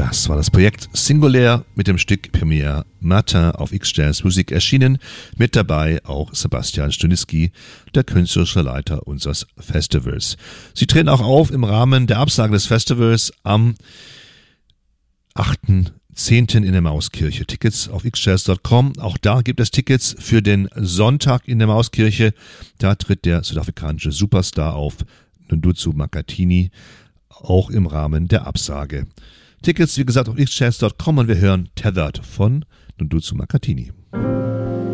Das war das Projekt Singulaire mit dem Stück Premiere Matin auf X-Jazz Musik erschienen. Mit dabei auch Sebastian Stunitzky, der künstlerische Leiter unseres Festivals. Sie treten auch auf im Rahmen der Absage des Festivals am 8.10. in der Mauskirche. Tickets auf xjazz.com. Auch da gibt es Tickets für den Sonntag in der Mauskirche. Da tritt der südafrikanische Superstar auf, Nduzu Makhathini, auch im Rahmen der Absage. Tickets, wie gesagt, auf xjazz.com und wir hören Tethered von Nduzu Makhathini.